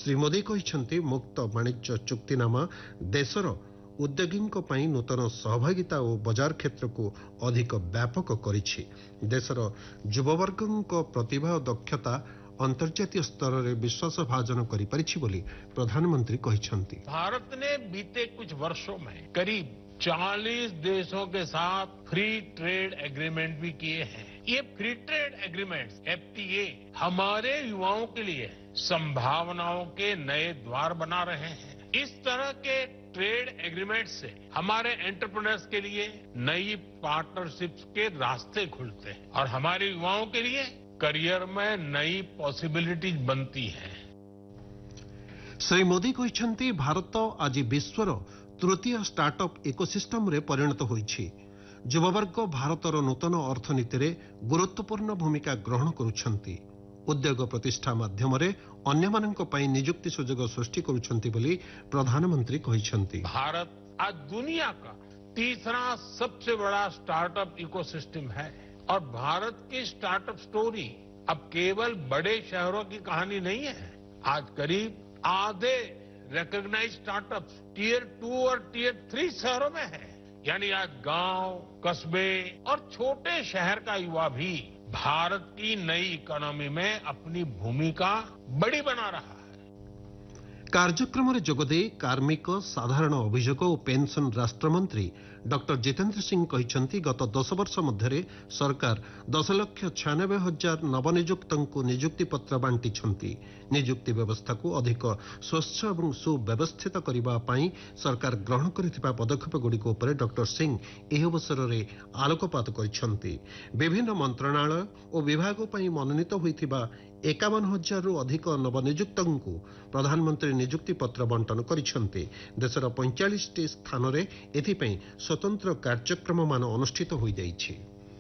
श्री मोदी कहते मुक्त वाणिज्य चुक्तिनामा देशर उद्योगीों पर नूतन सहभागिता और बजार क्षेत्र को अधिक व्यापक करिछि। देशर युववर्गों प्रतिभा और दक्षता अंतर्जातीय स्तर में विश्वास भाजन कर प्रधानमंत्री कहते। भारत ने बीते कुछ वर्षों में करीब 40 देशों के साथ फ्री ट्रेड एग्रीमेंट भी किए हैं। ये फ्री ट्रेड एग्रीमेंट्स FTA हमारे युवाओं के लिए संभावनाओं के नए द्वार बना रहे हैं। इस तरह के ट्रेड एग्रीमेंट से हमारे एंटरप्रेन्योर्स के लिए नई पार्टनरशिप्स के रास्ते खुलते हैं और हमारे युवाओं के लिए करियर में नई पॉसिबिलिटीज बनती है। श्री मोदी कहते भारत आज विश्वर तृतीय स्टार्टअप इकोसिस्टम रे परिणत होइछि। युववर्ग भारतर नूतन अर्थनीति रे गुरुत्वपूर्ण भूमिका ग्रहण करुछंती। उद्योग प्रतिष्ठा माध्यम अन्यमानंक पई नियुक्ति सुजोग सृष्टि करुछंती बोली प्रधानमंत्री कहिसंती। भारत आज दुनिया का तीसरा सबसे बड़ा स्टार्टअप इकोसिस्टम है और भारत की स्टार्टअप स्टोरी अब केवल बड़े शहरों की कहानी नहीं है। आज करीब आधे रिकॉग्नाइज्ड स्टार्टअप्स टियर 2 और टियर 3 शहरों में है। यानी आज गांव, कस्बे और छोटे शहर का युवा भी भारत की नई इकोनॉमी में अपनी भूमिका बड़ी बना रहा है। कार्यक्रम जोगदे कार्मिक साधारण अभियोग और पेंशन राष्ट्रमंत्री डॉक्टर जितेंद्र सिंह कहते गत 10 वर्ष मध्य सरकार 10,96,000 नवनियुक्तों को नियुक्ति पत्र बांटी। नियुक्ति व्यवस्था को अधिक स्वच्छ और सुव्यवस्थित करने सरकार ग्रहण कर पदक्षेप गुड़िक डॉक्टर सिंह यह अवसर में आलोकपात कर विभिन्न मंत्रणालय और विभाग मनोनीत होता 51,000 रु अधिक नवनियुक्तों को प्रधानमंत्री नियुक्ति पत्र बंटन करिसेंते। देशर 45 स्थान में एथिपाई स्वतंत्र कार्यक्रम मान अनुष्ठित हो जाइछि।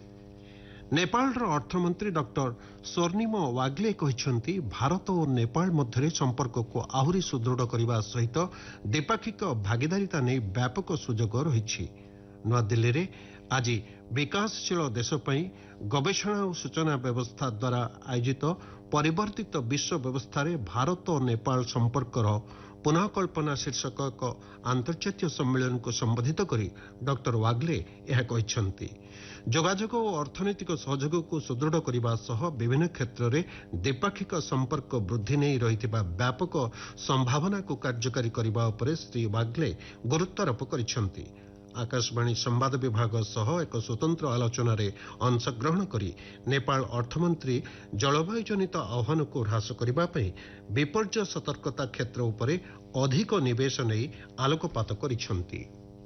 नेपाल अर्थमंत्री डॉक्टर स्वर्णिम वाग्ले कहते भारत और नेपाल मध्य संपर्क को आहुरी सुदृढ़ करने सहित द्विपाक्षिक भागीदारिता नहीं व्यापक सुजोग रही। नूआदिल्ली में आज विकासशील देशपाई गवेषणा और सूचना व्यवस्था द्वारा आयोजित परिवर्तित विश्व व्यवस्था रे भारत और नेपाल संपर्कर पुनः कल्पना शीर्षक एक अंतर्जातीय सम्मेलन को संबोधित कर डॉक्टर वाग्ले यह कहते जोगाजोग और अर्थनैतिक सहयोग को सुदृढ़ करने सह विभिन्न क्षेत्र में द्विपाक्षिक संपर्क वृद्धि नहीं रही व्यापक संभावना को कार्यकारी करने पर श्री वाग्ले गुरुत्वारोप कर आकाशवाणी संवाद विभाग सह एक स्वतंत्र आलोचना रे अंशग्रहण करी नेपाल अर्थमंत्री जलवायु जनित आह्वान को ह्रास करने विपर्य सतर्कता क्षेत्र उपरे अधिक निवेश नहीं आलोकपात करिसेंती।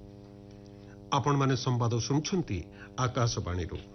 आपण माने संवाद सुनछंती आकाशवाणी रो।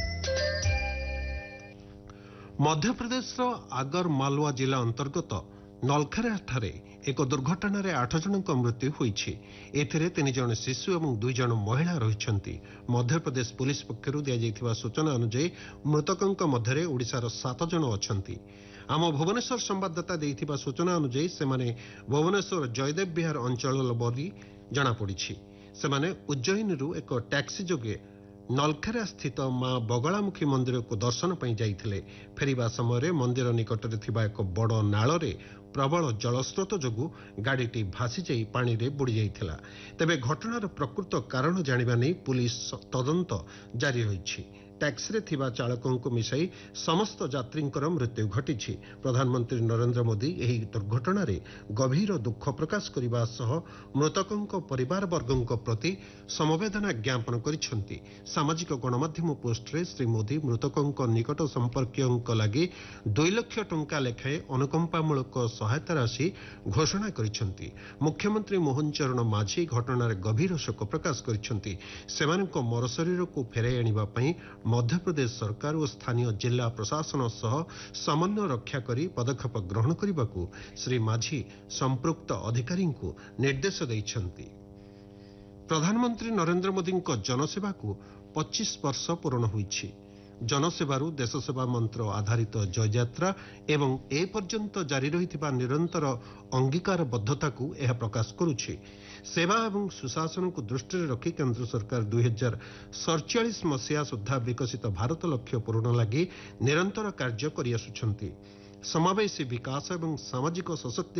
मध्य प्रदेश आगर मालवा जिला अंतर्गत नलखेरा ठारे एक दुर्घटना रे 8 जनक मृत्यु होईछि। एथिरे 3 जन शिशु और 2 जन महिला रहिछंती। मध्य प्रदेश पुलिस पक्षरु दिया जायथिबा सूचना अनुसार मृतकंक मध्यरे ओडिशार 7 जन अछंती। आम भुवनेश्वर संवाददाता देइथिबा सूचना अनुसार सेमाने भुवनेश्वर जयदेव विहार अंचल बोली जना पड़िछि। सेमाने उज्जैनरू एक टैक्सी जोगे नलखेरा स्थित मां बगलामुखी मंदिर को दर्शन पर जाइथिले। फेरिबा समय मंदिर निकट में थिबा एक बड़ नाल रे प्रबल जलस्रोत जोगु गाड़ीटी भासी जाई पानी रे बुड़ी जाइथिला। तेबे घटनार प्रकृत कारण जानिबा नै पुलिस तदंत जारी रहिछि। टैक्सी रे थिबा चालकों को मिसाई समस्त यात्रींकर मृत्यु घटिछि। प्रधानमंत्री नरेंद्र मोदी एही दुर्घटना रे गभीर दुख प्रकाश करिबा सह मृतकों परिवार वर्गों प्रति समवेदना ज्ञापन करिसेंती। सामाजिक गणमाध्यम पोस्ट रे श्री मोदी मृतकों निकट संपर्कीयों लगी 2 लाख टंका लेखाएं अनुकंपामूलक सहायता राशि घोषणा करिसेंती। मुख्यमंत्री मोहन चरण माझी घटनार गभीर शोक प्रकाश करिसेंती। सेमानक मरशरीर को फेराई आनिबा पई मध्य प्रदेश सरकार और स्थानीय जिला प्रशासन सह समन्वय रक्षा करी पदक्षेप ग्रहण करने को श्री माझी संपृक्त अधिकारी को निर्देश देइछंती। प्रधानमंत्री नरेंद्र मोदी जनसेवा को 25 वर्ष पूर्ण होइछि। जनसेवारू देश सेवा मंत्र आधारित जययात्रा एवं ए पर्यंत जारी रहिथिबा निरंतर अंगीकारबद्धता को यह प्रकाश करुछि। सेवा एवं सुशासन को दृष्टि रखी केंद्र सरकार 2047 मसीहा सुधा विकसित भारत लक्ष्य पूरण लगी निरंतर कार्य करि आसुछंती। समावेशी विकास एवं सामाजिक सशक्ति